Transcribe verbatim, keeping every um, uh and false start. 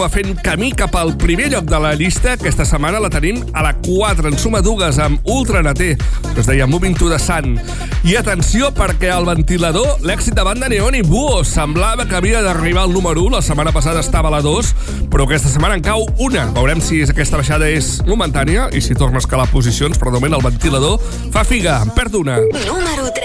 va fent camí cap al primer lloc de la llista. Aquesta setmana la tenim a la quatre, en suma dues, amb Ultra Naté, que es deia Moving to the Sun. I atenció, perquè al ventilador, l'èxit de Banda Neon i Búho semblava que havia d'arribar al número u. La setmana passada estava a la dos, però aquesta setmana en cau una. Veurem si aquesta baixada és momentània i si torna a escalar posicions, però de moment el ventilador fa figa, en perd una. Número tres.